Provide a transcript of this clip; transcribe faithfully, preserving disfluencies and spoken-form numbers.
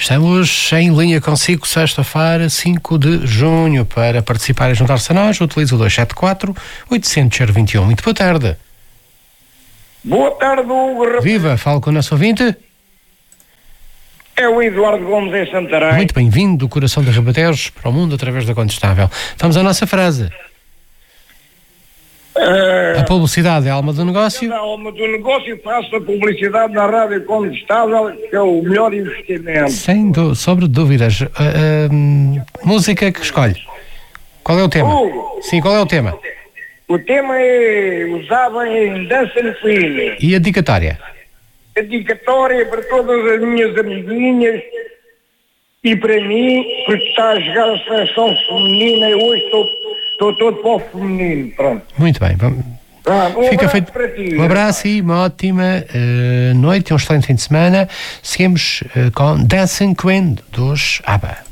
Estamos em linha consigo sexta-feira, cinco de junho. Para participar e juntar-se a nós, utilize o dois sete quatro, oito zero zero, dois um. Muito boa tarde. Boa tarde, Hugo. Viva, falo com o nosso ouvinte. É o Eduardo Gomes em Santarém. Muito bem-vindo do coração de Ribatejo para o mundo através da Contestável. Vamos à nossa frase. Uh, a publicidade é a alma do negócio. É a alma do negócio, faço a publicidade na Rádio Contestável, que é o melhor investimento. Sem do, sobre dúvidas. Uh, uh, música que escolhe. Qual é o tema? Hugo. Sim, qual é o tema? O tema é usava em Dancing Queen. E a dedicatória? A dedicatória para todas as minhas amiguinhas e para mim, porque está a jogar a seleção feminina e hoje estou, estou todo para o feminino. Pronto. Muito bem. Vamos... Ah, um Fica abraço feito para ti. Um abraço e uma ótima uh, noite e um excelente fim de semana. Seguimos uh, com Dancing Queen dos ABBA.